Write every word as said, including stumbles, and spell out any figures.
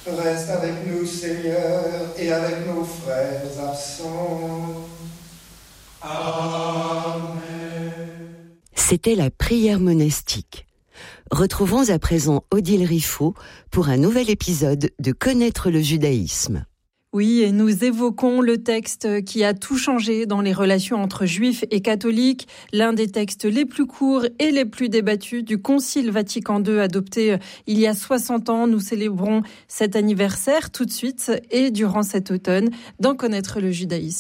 Reste avec nous, Seigneur, et avec nos frères absents. Amen. C'était la prière monastique. Retrouvons à présent Odile Riffaut pour un nouvel épisode de Connaître le judaïsme. Oui, et nous évoquons le texte qui a tout changé dans les relations entre juifs et catholiques, l'un des textes les plus courts et les plus débattus du Concile Vatican deux adopté il y a soixante ans. Nous célébrons cet anniversaire tout de suite et durant cet automne dans Connaître le judaïsme.